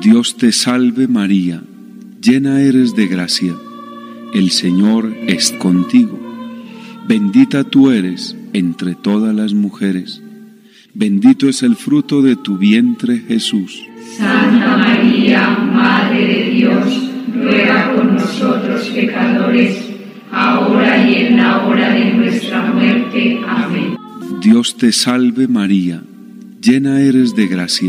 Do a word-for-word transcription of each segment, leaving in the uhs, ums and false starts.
Dios te salve María, llena eres de gracia, el Señor es contigo. Bendita tú eres entre todas las mujeres, bendito es el fruto de tu vientre Jesús. Santa María, Madre de Dios, ruega por nosotros pecadores, ahora y en la hora de nuestra muerte. Amén. Dios te salve María, llena eres de gracia,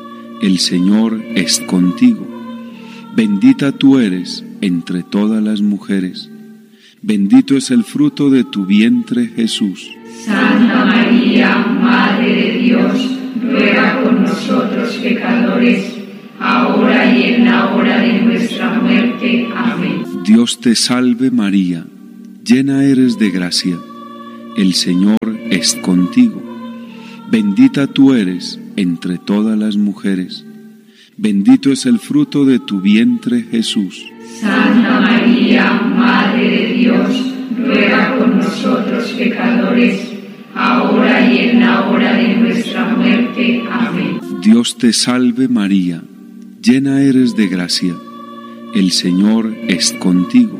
el Señor es contigo. Bendita tú eres entre todas las mujeres, bendito es el fruto de tu vientre Jesús. Santa María, Madre de Dios, ruega por nosotros pecadores, ahora y en la hora de nuestra muerte. Amén. Dios te salve María, llena eres de gracia, el Señor es contigo. Bendita tú eres entre todas las mujeres, bendito es el fruto de tu vientre Jesús. Santa María, Madre de Dios, ruega por nosotros pecadores, ahora y en la hora de nuestra muerte. Amén. Dios te salve María, llena eres de gracia, el Señor es contigo.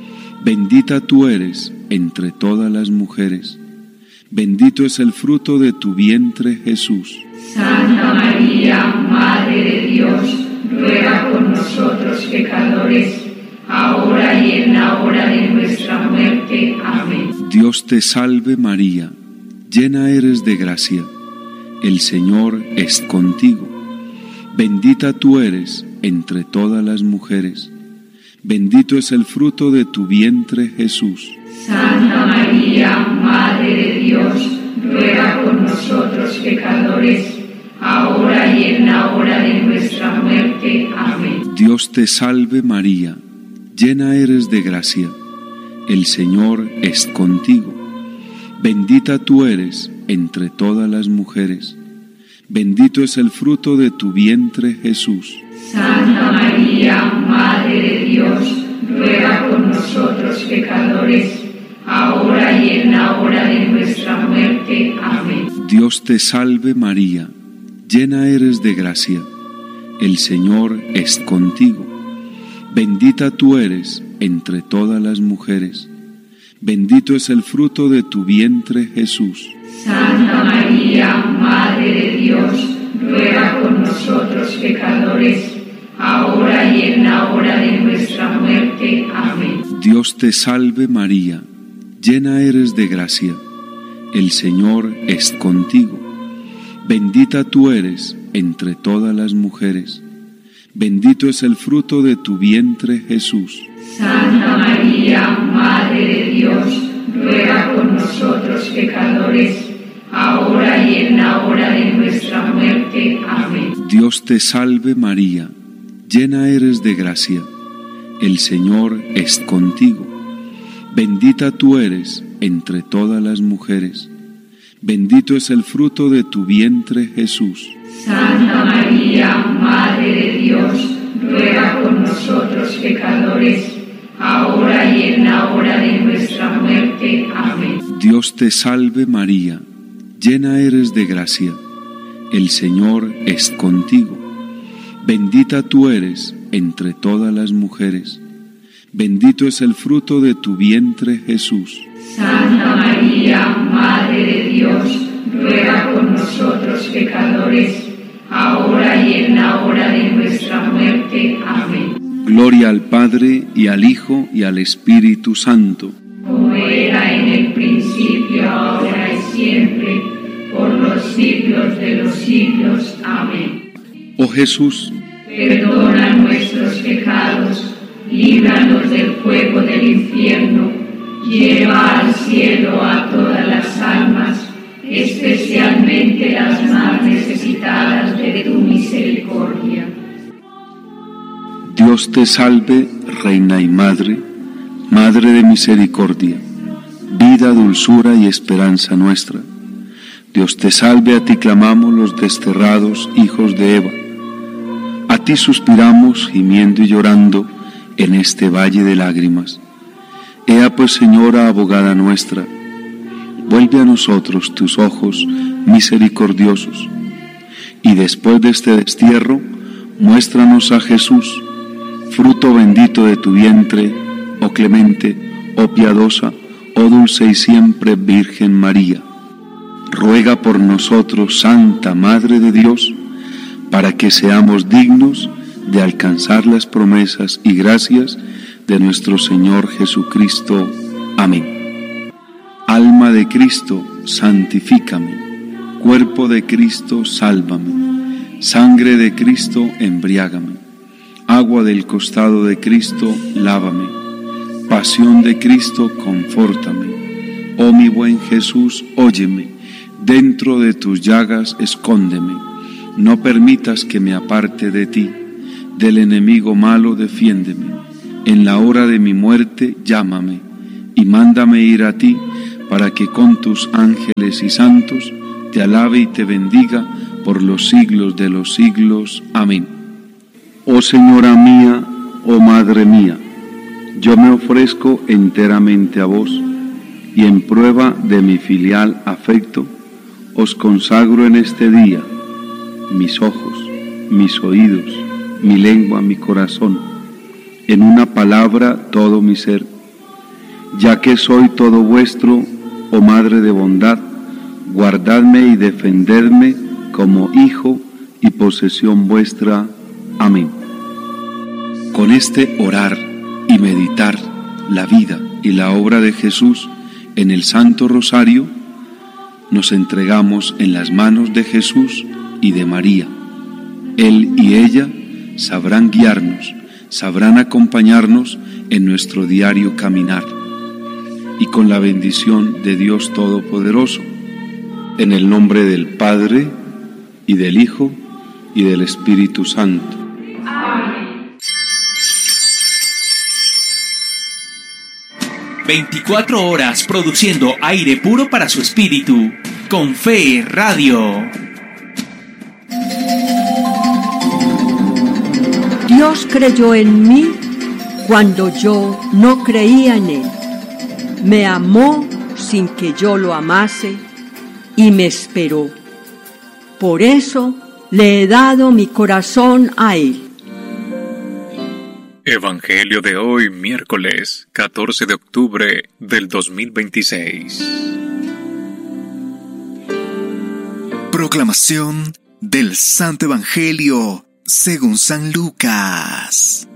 Bendita tú eres entre todas las mujeres, bendito es el fruto de tu vientre Jesús. Santa María, Madre de Dios, ruega por nosotros pecadores, ahora y en la hora de nuestra muerte. Amén. Dios te salve María, llena eres de gracia, el Señor es contigo. Bendita tú eres entre todas las mujeres, bendito es el fruto de tu vientre Jesús. Santa María, Madre de Dios, ruega por nosotros pecadores, ahora y en la hora de nuestra muerte. Amén. Dios te salve María, llena eres de gracia, el Señor es contigo. Bendita tú eres entre todas las mujeres, bendito es el fruto de tu vientre Jesús. Santa María, Madre de Dios, ruega por nosotros pecadores, ahora y en la hora de nuestra muerte. Amén. Dios te salve María, llena eres de gracia, el Señor es contigo. Bendita tú eres entre todas las mujeres, bendito es el fruto de tu vientre Jesús. Santa María, Madre de Dios, ruega por nosotros pecadores, ahora y en la hora de nuestra muerte. Amén. Dios te salve María, llena eres de gracia, el Señor es contigo. Bendita tú eres entre todas las mujeres, bendito es el fruto de tu vientre Jesús. Santa María, Madre de Dios, ruega por nosotros pecadores, ahora y en la hora de nuestra muerte. Amén. Dios te salve María, llena eres de gracia, el Señor es contigo. Bendita tú eres entre todas las mujeres, bendito es el fruto de tu vientre Jesús. Santa María, Madre de Dios, ruega por nosotros pecadores, ahora y en la hora de nuestra muerte. Amén. Dios te salve María, llena eres de gracia, el Señor es contigo. Bendita tú eres entre todas las mujeres, bendito es el fruto de tu vientre Jesús. Santa María, Madre de Dios, ruega por nosotros pecadores, ahora y en la hora de nuestra muerte. Amén. Gloria al Padre, y al Hijo, y al Espíritu Santo. Como era en el principio, ahora y siempre, por los siglos de los siglos. Amén. Oh Jesús, perdona nuestros pecados, líbranos del fuego del infierno, lleva al cielo a todas las almas, especialmente las más necesitadas de tu misericordia. Dios te salve, Reina y Madre, Madre de misericordia, vida, dulzura y esperanza nuestra. Dios te salve, a ti clamamos los desterrados hijos de Eva. A ti suspiramos, gimiendo y llorando, en este valle de lágrimas. Ea pues, Señora, abogada nuestra, vuelve a nosotros tus ojos misericordiosos, y después de este destierro, Muéstranos a Jesús, fruto bendito de tu vientre, oh clemente, oh piadosa, oh dulce y siempre Virgen María. Ruega por nosotros, Santa Madre de Dios, para que seamos dignos de alcanzar las promesas y gracias de nuestro Señor Jesucristo. Amén. Alma de Cristo, santifícame. Cuerpo de Cristo, sálvame. Sangre de Cristo, embriágame. Agua del costado de Cristo, lávame. Pasión de Cristo, confórtame. Oh mi buen Jesús, óyeme. Dentro de tus llagas, escóndeme. No permitas que me aparte de ti. Del enemigo malo, defiéndeme. En la hora de mi muerte, llámame. Y mándame ir a ti, para que con tus ángeles y santos te alabe y te bendiga por los siglos de los siglos. Amén. Oh Señora mía, oh Madre mía, yo me ofrezco enteramente a vos, y en prueba de mi filial afecto, os consagro en este día mis ojos, mis oídos, mi lengua, mi corazón, en una palabra todo mi ser, ya que soy todo vuestro, oh Madre de bondad, guardadme y defendedme como hijo y posesión vuestra. Amén. Con este orar y meditar la vida y la obra de Jesús en el Santo Rosario, nos entregamos en las manos de Jesús y de María. Él y ella sabrán guiarnos, sabrán acompañarnos en nuestro diario caminar. Y con la bendición de Dios Todopoderoso, en el nombre del Padre, y del Hijo, y del Espíritu Santo. Amén. veinticuatro horas produciendo aire puro para su espíritu. Con Fe Radio. Dios creyó en mí cuando yo no creía en Él. Me amó sin que yo lo amase y me esperó. Por eso le he dado mi corazón a Él. Evangelio de hoy, miércoles catorce de octubre del dos mil veintiséis. Proclamación del Santo Evangelio según San Lucas.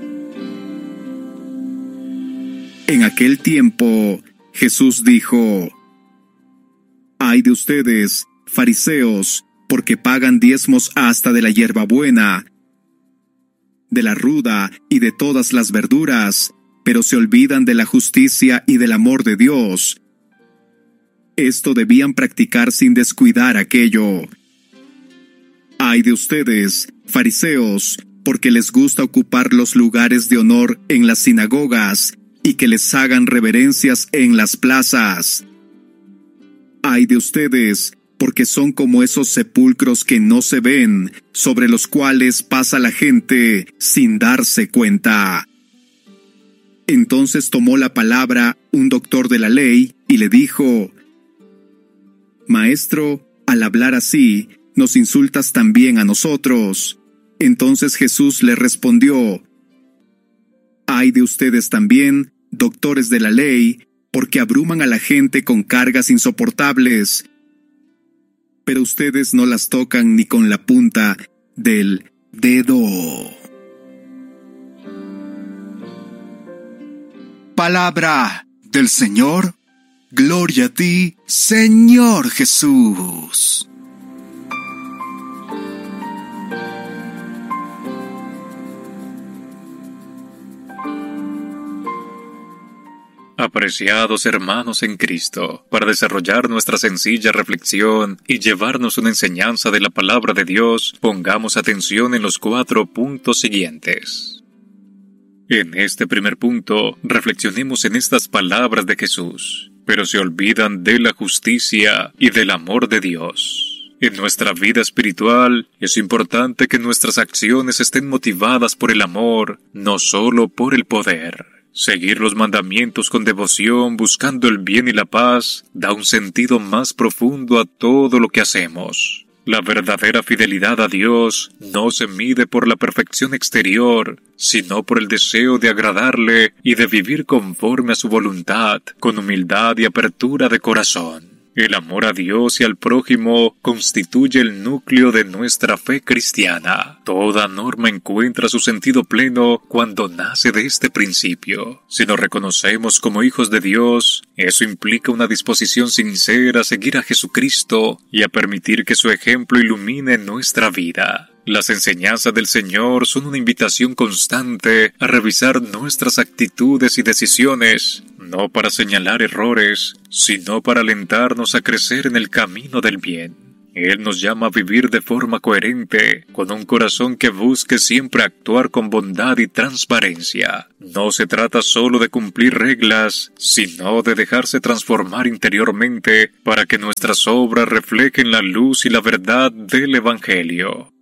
En aquel tiempo, Jesús dijo: Ay de ustedes, fariseos, porque pagan diezmos hasta de la hierbabuena, de la ruda y de todas las verduras, pero se olvidan de la justicia y del amor de Dios. Esto debían practicar sin descuidar aquello. Ay de ustedes, fariseos, porque les gusta ocupar los lugares de honor en las sinagogas y que les hagan reverencias en las plazas. Ay de ustedes, porque son como esos sepulcros que no se ven, sobre los cuales pasa la gente sin darse cuenta. Entonces tomó la palabra un doctor de la ley y le dijo: Maestro, al hablar así, nos insultas también a nosotros. Entonces Jesús le respondió: Ay de ustedes también, doctores de la ley, porque abruman a la gente con cargas insoportables, pero ustedes no las tocan ni con la punta del dedo. Palabra del Señor. Gloria a ti, Señor Jesús. Apreciados hermanos en Cristo, para desarrollar nuestra sencilla reflexión y llevarnos una enseñanza de la palabra de Dios, pongamos atención en los cuatro puntos siguientes. En este primer punto, reflexionemos en estas palabras de Jesús: pero se olvidan de la justicia y del amor de Dios. En nuestra vida espiritual, es importante que nuestras acciones estén motivadas por el amor, no solo por el poder. Seguir los mandamientos con devoción, buscando el bien y la paz, da un sentido más profundo a todo lo que hacemos. La verdadera fidelidad a Dios no se mide por la perfección exterior, sino por el deseo de agradarle y de vivir conforme a su voluntad, con humildad y apertura de corazón. El amor a Dios y al prójimo constituye el núcleo de nuestra fe cristiana. Toda norma encuentra su sentido pleno cuando nace de este principio. Si nos reconocemos como hijos de Dios, eso implica una disposición sincera a seguir a Jesucristo y a permitir que su ejemplo ilumine nuestra vida. Las enseñanzas del Señor son una invitación constante a revisar nuestras actitudes y decisiones, no para señalar errores, sino para alentarnos a crecer en el camino del bien. Él nos llama a vivir de forma coherente, con un corazón que busque siempre actuar con bondad y transparencia. No se trata solo de cumplir reglas, sino de dejarse transformar interiormente para que nuestras obras reflejen la luz y la verdad del Evangelio.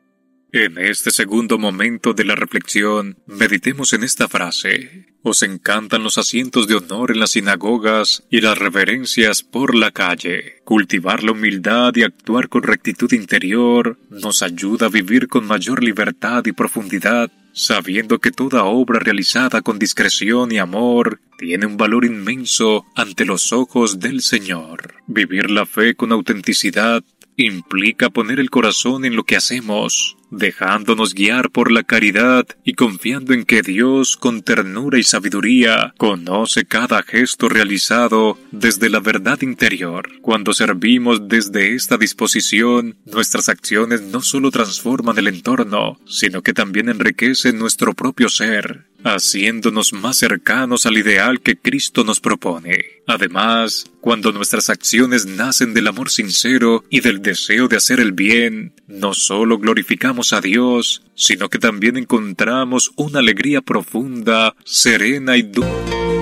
En este segundo momento de la reflexión, meditemos en esta frase. Os encantan los asientos de honor en las sinagogas y las reverencias por la calle. Cultivar la humildad y actuar con rectitud interior nos ayuda a vivir con mayor libertad y profundidad, sabiendo que toda obra realizada con discreción y amor tiene un valor inmenso ante los ojos del Señor. Vivir la fe con autenticidad implica poner el corazón en lo que hacemos, dejándonos guiar por la caridad y confiando en que Dios, con ternura y sabiduría, conoce cada gesto realizado desde la verdad interior. Cuando servimos desde esta disposición, nuestras acciones no solo transforman el entorno, sino que también enriquecen nuestro propio ser, haciéndonos más cercanos al ideal que Cristo nos propone. Además, cuando nuestras acciones nacen del amor sincero y del deseo de hacer el bien, no solo glorificamos a Dios, sino que también encontramos una alegría profunda, serena y dulce.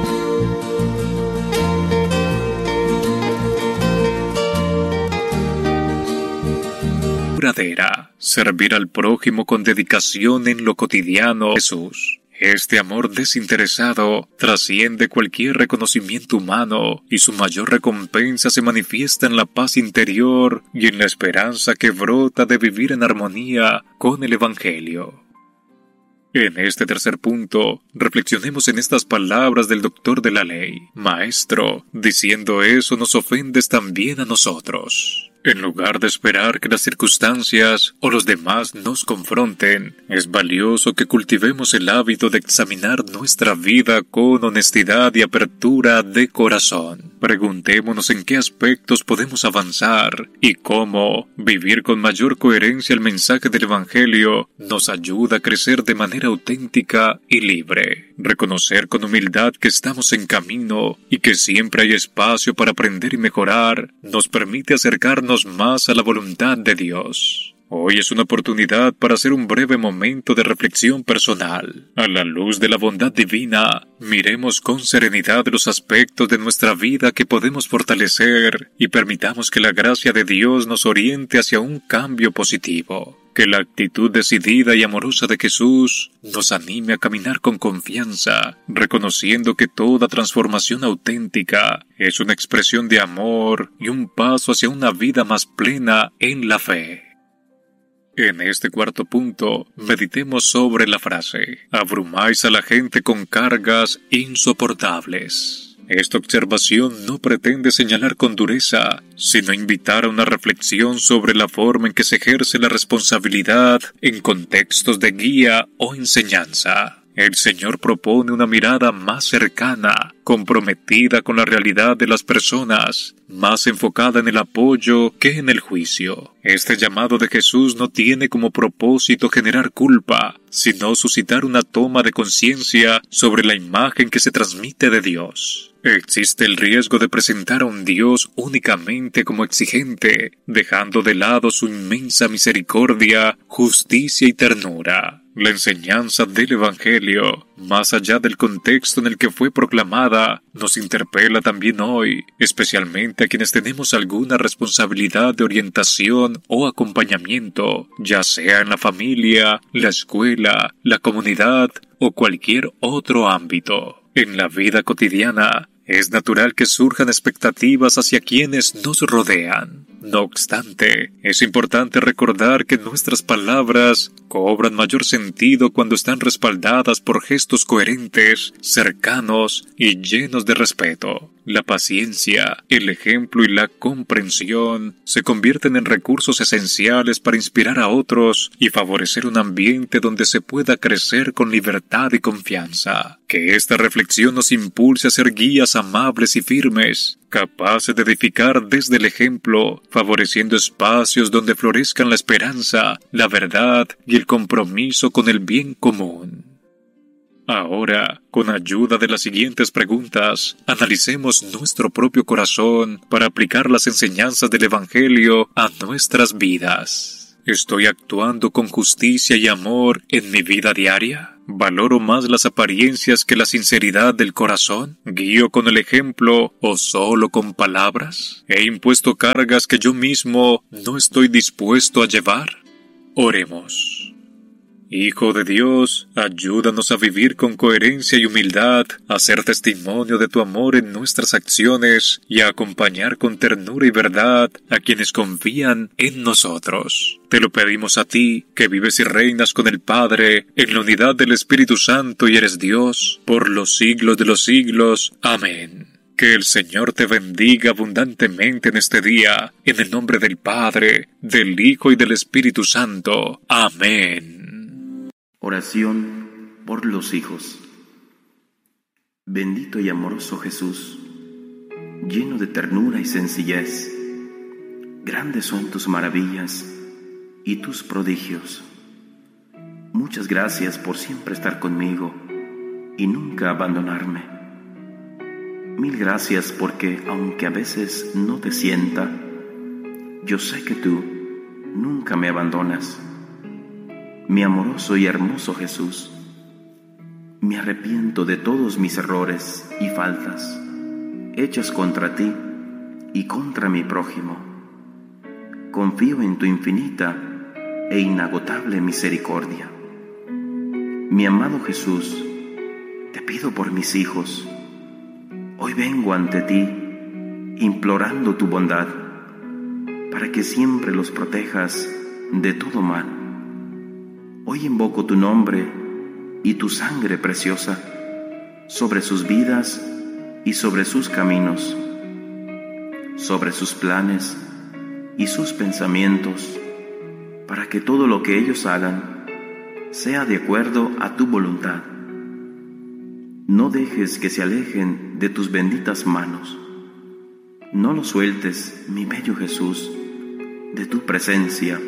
Servir al prójimo con dedicación en lo cotidiano. Jesús. Este amor desinteresado trasciende cualquier reconocimiento humano y su mayor recompensa se manifiesta en la paz interior y en la esperanza que brota de vivir en armonía con el Evangelio. En este tercer punto, reflexionemos en estas palabras del doctor de la ley. Maestro, diciendo eso nos ofendes también a nosotros. En lugar de esperar que las circunstancias o los demás nos confronten, es valioso que cultivemos el hábito de examinar nuestra vida con honestidad y apertura de corazón. Preguntémonos en qué aspectos podemos avanzar y cómo vivir con mayor coherencia el mensaje del Evangelio nos ayuda a crecer de manera auténtica y libre. Reconocer con humildad que estamos en camino y que siempre hay espacio para aprender y mejorar nos permite acercarnos más a la voluntad de Dios. Hoy es una oportunidad para hacer un breve momento de reflexión personal. A la luz de la bondad divina, miremos con serenidad los aspectos de nuestra vida que podemos fortalecer y permitamos que la gracia de Dios nos oriente hacia un cambio positivo. Que la actitud decidida y amorosa de Jesús nos anime a caminar con confianza, reconociendo que toda transformación auténtica es una expresión de amor y un paso hacia una vida más plena en la fe. En este cuarto punto, meditemos sobre la frase: abrumáis a la gente con cargas insoportables. Esta observación no pretende señalar con dureza, sino invitar a una reflexión sobre la forma en que se ejerce la responsabilidad en contextos de guía o enseñanza. El Señor propone una mirada más cercana, comprometida con la realidad de las personas, más enfocada en el apoyo que en el juicio. Este llamado de Jesús no tiene como propósito generar culpa, sino suscitar una toma de conciencia sobre la imagen que se transmite de Dios. Existe el riesgo de presentar a un Dios únicamente como exigente, dejando de lado su inmensa misericordia, justicia y ternura. La enseñanza del Evangelio, más allá del contexto en el que fue proclamada, nos interpela también hoy, especialmente a quienes tenemos alguna responsabilidad de orientación o acompañamiento, ya sea en la familia, la escuela, la comunidad o cualquier otro ámbito. En la vida cotidiana, es natural que surjan expectativas hacia quienes nos rodean. No obstante, es importante recordar que nuestras palabras cobran mayor sentido cuando están respaldadas por gestos coherentes, cercanos y llenos de respeto. La paciencia, el ejemplo y la comprensión se convierten en recursos esenciales para inspirar a otros y favorecer un ambiente donde se pueda crecer con libertad y confianza. Que esta reflexión nos impulse a ser guías amables y firmes, capaces de edificar desde el ejemplo, favoreciendo espacios donde florezcan la esperanza, la verdad y el compromiso con el bien común. Ahora, con ayuda de las siguientes preguntas, analicemos nuestro propio corazón para aplicar las enseñanzas del Evangelio a nuestras vidas. ¿Estoy actuando con justicia y amor en mi vida diaria? ¿Valoro más las apariencias que la sinceridad del corazón? ¿Guío con el ejemplo o solo con palabras? ¿He impuesto cargas que yo mismo no estoy dispuesto a llevar? Oremos. Hijo de Dios, ayúdanos a vivir con coherencia y humildad, a ser testimonio de tu amor en nuestras acciones y a acompañar con ternura y verdad a quienes confían en nosotros. Te lo pedimos a ti, que vives y reinas con el Padre, en la unidad del Espíritu Santo y eres Dios, por los siglos de los siglos. Amén. Que el Señor te bendiga abundantemente en este día, en el nombre del Padre, del Hijo y del Espíritu Santo. Amén. Oración por los hijos. Bendito y amoroso Jesús, lleno de ternura y sencillez, grandes son tus maravillas y tus prodigios. Muchas gracias por siempre estar conmigo y nunca abandonarme. Mil gracias porque, aunque a veces no te sienta, yo sé que tú nunca me abandonas. Mi amoroso y hermoso Jesús, me arrepiento de todos mis errores y faltas, hechas contra ti y contra mi prójimo. Confío en tu infinita e inagotable misericordia. Mi amado Jesús, te pido por mis hijos. Hoy vengo ante ti, implorando tu bondad, para que siempre los protejas de todo mal. Hoy invoco tu nombre y tu sangre preciosa sobre sus vidas y sobre sus caminos, sobre sus planes y sus pensamientos, para que todo lo que ellos hagan sea de acuerdo a tu voluntad. No dejes que se alejen de tus benditas manos. No los sueltes, mi bello Jesús, de tu presencia.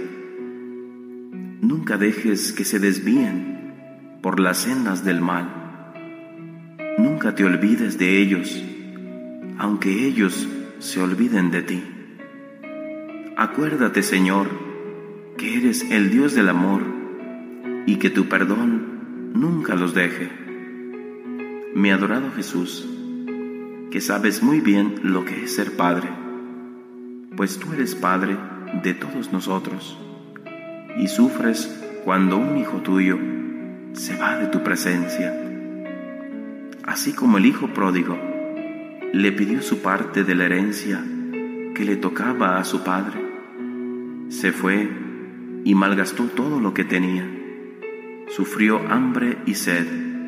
Nunca dejes que se desvíen por las sendas del mal. Nunca te olvides de ellos, aunque ellos se olviden de ti. Acuérdate, Señor, que eres el Dios del amor y que tu perdón nunca los deje. Mi adorado Jesús, que sabes muy bien lo que es ser padre, pues tú eres Padre de todos nosotros, y sufres cuando un hijo tuyo se va de tu presencia. Así como el hijo pródigo le pidió su parte de la herencia que le tocaba a su padre, se fue y malgastó todo lo que tenía, sufrió hambre y sed,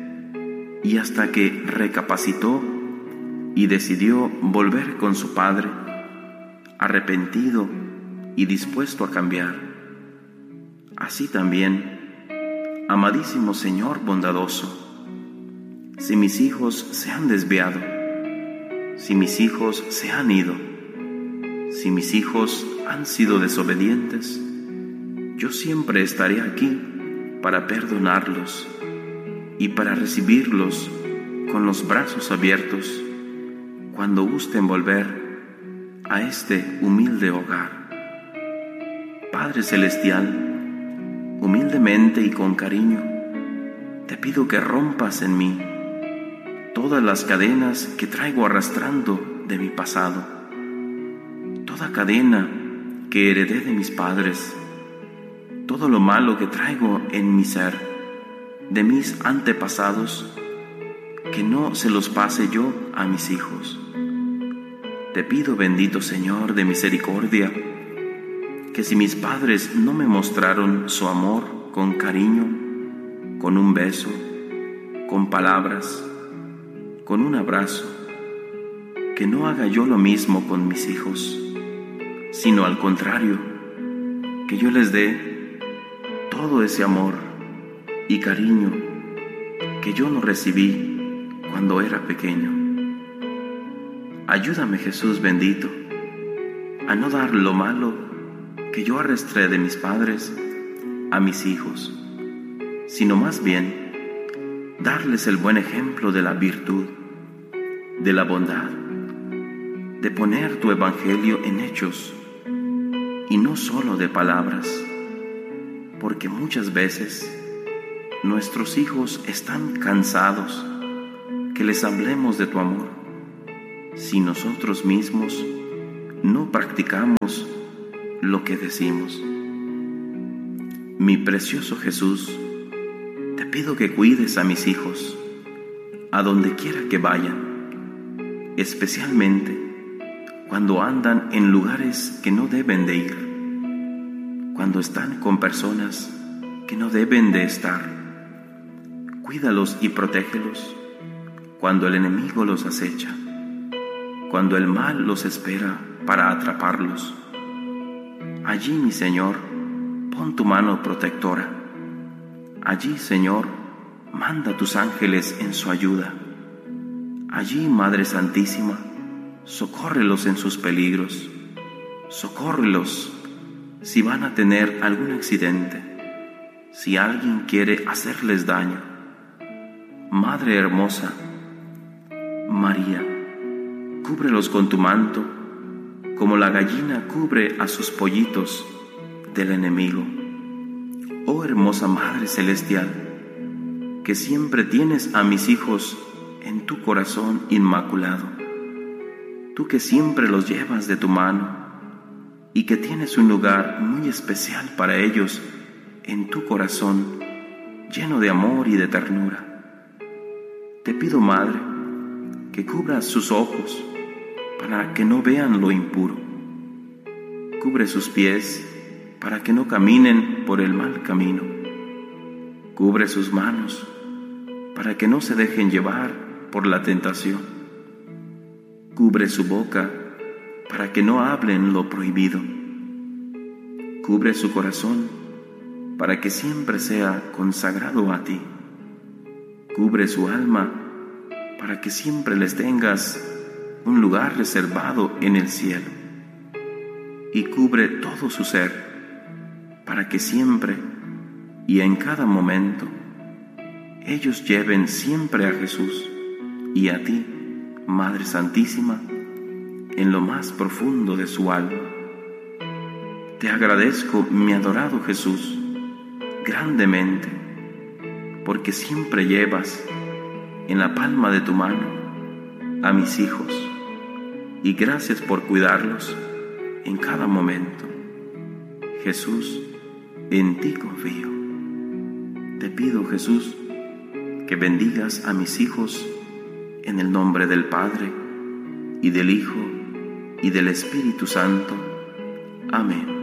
y hasta que recapacitó y decidió volver con su padre, arrepentido y dispuesto a cambiar. Así también, amadísimo Señor bondadoso, si mis hijos se han desviado, si mis hijos se han ido, si mis hijos han sido desobedientes, yo siempre estaré aquí para perdonarlos y para recibirlos con los brazos abiertos cuando gusten volver a este humilde hogar. Padre Celestial, humildemente y con cariño, te pido que rompas en mí todas las cadenas que traigo arrastrando de mi pasado, toda cadena que heredé de mis padres, todo lo malo que traigo en mi ser, de mis antepasados, que no se los pase yo a mis hijos. Te pido, bendito Señor de misericordia, que si mis padres no me mostraron su amor con cariño, con un beso, con palabras, con un abrazo, que no haga yo lo mismo con mis hijos, sino al contrario, que yo les dé todo ese amor y cariño que yo no recibí cuando era pequeño. Ayúdame, Jesús bendito, a no dar lo malo que yo arrastré de mis padres a mis hijos, sino más bien darles el buen ejemplo de la virtud, de la bondad, de poner tu evangelio en hechos y no solo de palabras, porque muchas veces nuestros hijos están cansados que les hablemos de tu amor si nosotros mismos no practicamos lo que decimos. Mi precioso Jesús, te pido que cuides a mis hijos a donde quiera que vayan, especialmente cuando andan en lugares que no deben de ir, cuando están con personas que no deben de estar. Cuídalos y protégelos cuando el enemigo los acecha, cuando el mal los espera para atraparlos. Allí, mi Señor, pon tu mano protectora. Allí, Señor, manda tus ángeles en su ayuda. Allí, Madre Santísima, socórrelos en sus peligros. Socórrelos si van a tener algún accidente, si alguien quiere hacerles daño. Madre hermosa, María, cúbrelos con tu manto, como la gallina cubre a sus pollitos del enemigo. Oh hermosa Madre Celestial, que siempre tienes a mis hijos en tu corazón inmaculado, tú que siempre los llevas de tu mano y que tienes un lugar muy especial para ellos en tu corazón, lleno de amor y de ternura. Te pido, Madre, que cubras sus ojos para que no vean lo impuro. Cubre sus pies para que no caminen por el mal camino. Cubre sus manos para que no se dejen llevar por la tentación. Cubre su boca para que no hablen lo prohibido. Cubre su corazón para que siempre sea consagrado a ti. Cubre su alma para que siempre les tengas un lugar reservado en el cielo. Y cubre todo su ser para que siempre y en cada momento ellos lleven siempre a Jesús y a ti, Madre Santísima, en lo más profundo de su alma. Te agradezco, mi adorado Jesús, grandemente, porque siempre llevas en la palma de tu mano a mis hijos, y gracias por cuidarlos en cada momento. Jesús, en ti confío. Te pido, Jesús, que bendigas a mis hijos en el nombre del Padre, y del Hijo, y del Espíritu Santo. Amén.